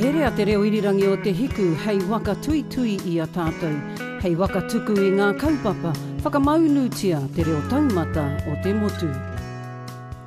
He rea te reo irirangi o te hiku hei waka tui tui i a tātou. Hei waka tuku i ngā kaupapa, whakamaunutia te reo taumata o te motu.